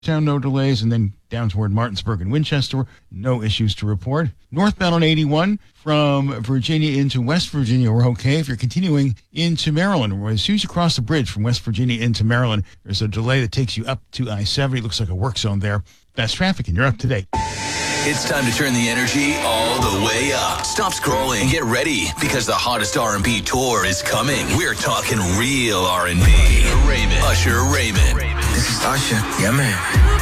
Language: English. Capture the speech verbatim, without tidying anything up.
Town, no delays, and then down toward Martinsburg and Winchester, no issues to report. Northbound on eighty-one from Virginia into West Virginia, we're okay. If you're continuing into Maryland, as soon as you cross the bridge from West Virginia into Maryland, there's a delay that takes you up to I seventy. Looks like a work zone there. That's traffic, and you're up to date. It's time to turn the energy all the way up. Stop scrolling and get ready, because the hottest R and B tour is coming. We're talking real R and B. Raymond. Usher Raymond. This is Usher. Yeah, man.